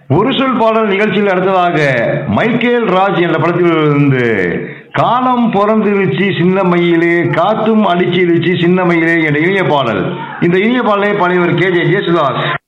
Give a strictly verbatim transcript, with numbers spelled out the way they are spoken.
ஒரு சொல் பாடல் நிகழ்ச்சியில் அடுத்ததாக மைக்கேல் ராஜ் என்ற படத்தில் இருந்து காலம் பிறந்திருச்சு சின்ன மயிலே காத்தும் அடிச்சிருச்சு சின்ன மயிலே என்ற இனிய பாடல். இந்த இனிய பாடலை பாடியவர் கே ஜே ஜேசுதாஸ்.